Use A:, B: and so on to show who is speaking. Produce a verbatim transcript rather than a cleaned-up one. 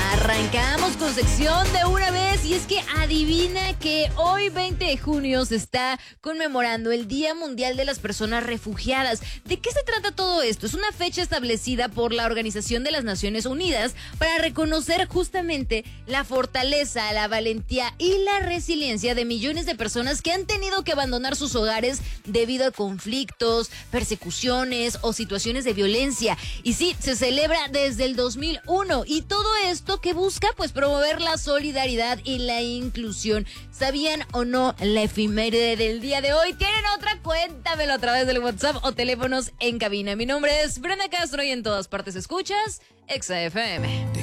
A: Arrancamos con sección de una vez y es que adivina que hoy veinte de junio se está conmemorando el Día Mundial de las Personas Refugiadas. ¿De qué se trata todo esto? Es una fecha establecida por la Organización de las Naciones Unidas para reconocer justamente la fortaleza, la valentía y la resiliencia de millones de personas que han tenido que abandonar sus hogares debido a conflictos, persecuciones o situaciones de violencia. Y sí, se celebra desde el dos mil uno y todo esto que busca pues promover la solidaridad y la inclusión. ¿Sabían o no la efeméride del día de hoy? ¿Tienen otra? Cuéntamelo a través del WhatsApp o teléfonos en cabina. Mi nombre es Brenda Castro y en todas partes escuchas Exa F M.